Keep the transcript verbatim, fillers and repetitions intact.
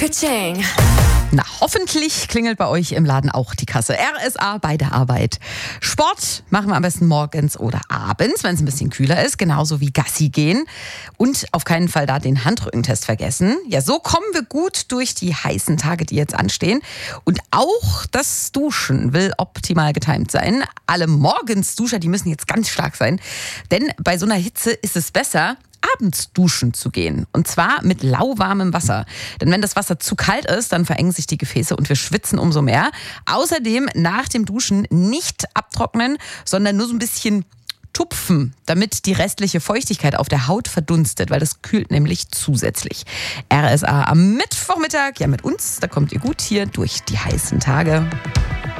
Ka-ching. Na, hoffentlich klingelt bei euch im Laden auch die Kasse. R S A bei der Arbeit. Sport machen wir am besten morgens oder abends, wenn es ein bisschen kühler ist, genauso wie Gassi gehen. Und auf keinen Fall da den Handrückentest vergessen. Ja, so kommen wir gut durch die heißen Tage, die jetzt anstehen. Und auch das Duschen will optimal getimt sein. Alle Morgensduscher, die müssen jetzt ganz stark sein. Denn bei so einer Hitze ist es besser, abends duschen zu gehen. Und zwar mit lauwarmem Wasser. Denn wenn das Wasser zu kalt ist, dann verengen sich die Gefäße und wir schwitzen umso mehr. Außerdem nach dem Duschen nicht abtrocknen, sondern nur so ein bisschen tupfen, damit die restliche Feuchtigkeit auf der Haut verdunstet, weil das kühlt nämlich zusätzlich. R S A am Mittwochmittag, ja mit uns, da kommt ihr gut hier durch die heißen Tage.